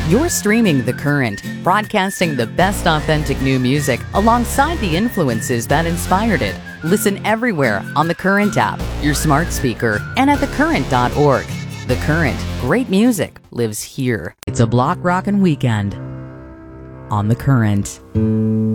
You're streaming The Current, broadcasting the best authentic new music alongside the influences that inspired it. Listen everywhere on The Current app, your smart speaker, and at thecurrent.org. The Current, great music lives here. It's a block rockin' weekend on The Current.